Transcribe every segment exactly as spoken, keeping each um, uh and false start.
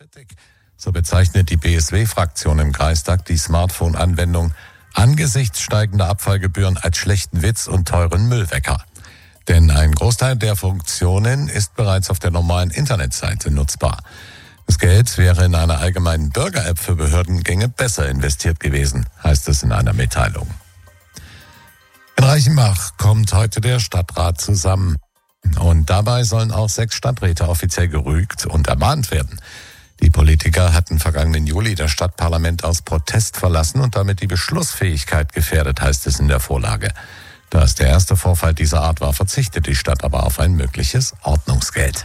Kritik. So bezeichnet die B S W-Fraktion im Kreistag die Smartphone-Anwendung angesichts steigender Abfallgebühren als schlechten Witz und teuren Müllwecker. Denn ein Großteil der Funktionen ist bereits auf der normalen Internetseite nutzbar. Das Geld wäre in einer allgemeinen Bürger-App für Behördengänge besser investiert gewesen, heißt es in einer Mitteilung. In Reichenbach kommt heute der Stadtrat zusammen. Und dabei sollen auch sechs Stadträte offiziell gerügt und ermahnt werden. Die Politiker hatten vergangenen Juli das Stadtparlament aus Protest verlassen und damit die Beschlussfähigkeit gefährdet, heißt es in der Vorlage. Da es der erste Vorfall dieser Art war, verzichtet die Stadt aber auf ein mögliches Ordnungsgeld.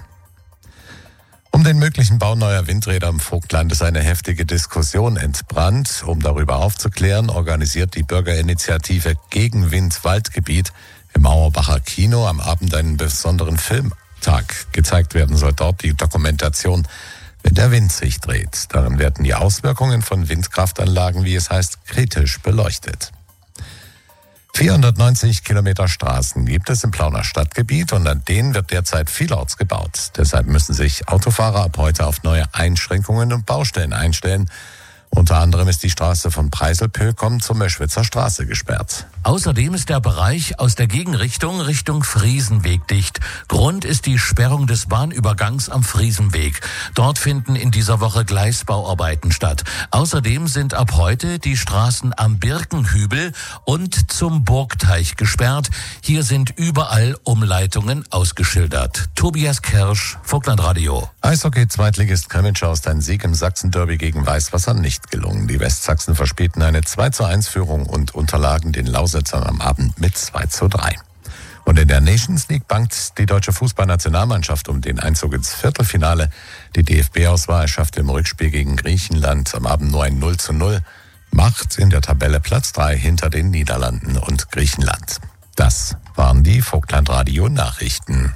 Um den möglichen Bau neuer Windräder im Vogtland ist eine heftige Diskussion entbrannt. Um darüber aufzuklären, organisiert die Bürgerinitiative Gegen Wind-Waldgebiet im Auerbacher Kino am Abend einen besonderen Filmtag. Gezeigt werden soll dort die Dokumentation Wenn der Wind sich dreht. Darin werden die Auswirkungen von Windkraftanlagen, wie es heißt, kritisch beleuchtet. vierhundertneunzig Kilometer Straßen gibt es im Plauner Stadtgebiet und an denen wird derzeit vielorts gebaut. Deshalb müssen sich Autofahrer ab heute auf neue Einschränkungen und Baustellen einstellen. Unter anderem ist die Straße von Preiselpökom zur Möschwitzer Straße gesperrt. Außerdem ist der Bereich aus der Gegenrichtung Richtung Friesenweg dicht. Grund ist die Sperrung des Bahnübergangs am Friesenweg. Dort finden in dieser Woche Gleisbauarbeiten statt. Außerdem sind ab heute die Straßen am Birkenhübel und zum Burgteich gesperrt. Hier sind überall Umleitungen ausgeschildert. Tobias Kirsch, Vogtlandradio. Eishockey-Zweitligist Kremitscher ist ein Sieg im Sachsen-Derby gegen Weißwasser nicht gelungen. Die Westsachsen verspielten eine zwei zu eins Führung und unterlagen den Lausitzern am Abend mit zwei zu drei. Und in der Nations League bangt die deutsche Fußballnationalmannschaft um den Einzug ins Viertelfinale. Die D F B-Auswahl schaffte im Rückspiel gegen Griechenland am Abend nur ein null zu null, macht in der Tabelle Platz drei hinter den Niederlanden und Griechenland. Das waren die Vogtlandradio-Nachrichten.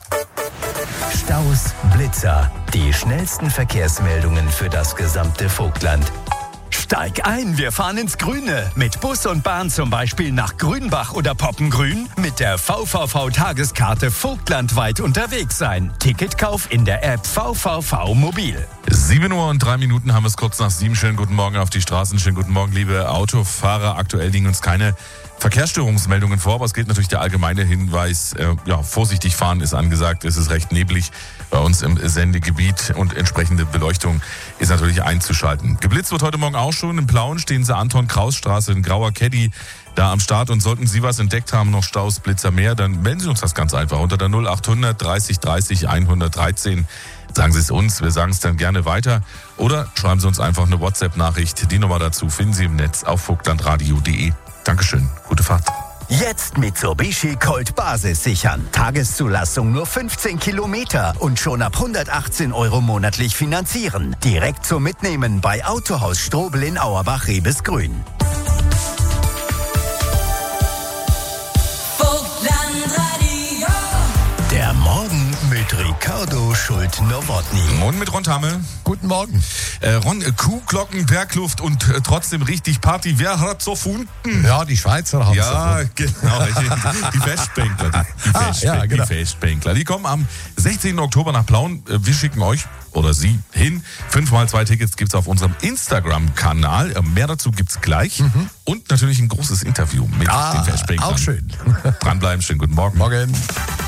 Staus, Blitzer, die schnellsten Verkehrsmeldungen für das gesamte Vogtland. Steig ein, wir fahren ins Grüne. Mit Bus und Bahn zum Beispiel nach Grünbach oder Poppengrün. Mit der V V V-Tageskarte vogtlandweit unterwegs sein. Ticketkauf in der App V V V Mobil. sieben Uhr und drei Minuten haben wir es kurz nach sieben. Schönen guten Morgen auf die Straßen. Schönen guten Morgen, liebe Autofahrer. Aktuell liegen uns keine Verkehrsstörungsmeldungen vor, aber es gilt natürlich der allgemeine Hinweis, äh, ja, vorsichtig fahren ist angesagt, es ist recht neblig bei uns im Sendegebiet und entsprechende Beleuchtung ist natürlich einzuschalten. Geblitzt wird heute Morgen auch schon, in Plauen stehen Sie Anton-Kraus-Straße in Grauer Caddy da am Start und sollten Sie was entdeckt haben, noch Staus, Blitzer mehr, dann melden Sie uns das ganz einfach unter der null achthundert dreißig dreißig hundertdreizehn. Sagen Sie es uns, wir sagen es dann gerne weiter oder schreiben Sie uns einfach eine WhatsApp-Nachricht. Die Nummer dazu finden Sie im Netz auf vogtlandradio punkt de. Dankeschön, gute Fahrt. Jetzt Mitsubishi Colt Basis sichern. Tageszulassung nur fünfzehn Kilometer und schon ab hundertachtzehn Euro monatlich finanzieren. Direkt zum Mitnehmen bei Autohaus Strobel in Auerbach-Rebesgrün. Der Morgen mit Ricardo Schult-Nowotny. Und mit Ron Tame. Guten Morgen. Äh, Ron, äh, Kuhglocken, Bergluft und äh, trotzdem richtig Party. Wer hat's erfunden? Ja, die Schweizer haben es Ja, genau. Die Festbänkler. Die, die, Ah, Festbänkler, ja, genau. die Festbänkler. Die kommen am sechzehnten Oktober nach Plauen. Äh, Wir schicken euch oder Sie hin. Fünfmal zwei Tickets gibt's auf unserem Instagram-Kanal. Äh, Mehr dazu gibt's gleich. Mhm. Und natürlich ein großes Interview mit Ah, den Festbänklern. auch schön. Dranbleiben, schönen guten Morgen. Morgen.